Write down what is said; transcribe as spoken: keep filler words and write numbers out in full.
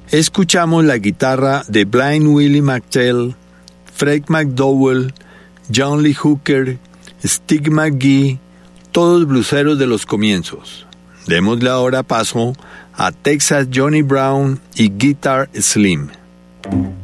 Escuchamos la guitarra de Blind Willie McTell, Fred McDowell, John Lee Hooker, Stig McGee, todos bluseros de los comienzos. Démosle ahora paso a Texas Johnny Brown y Guitar Slim.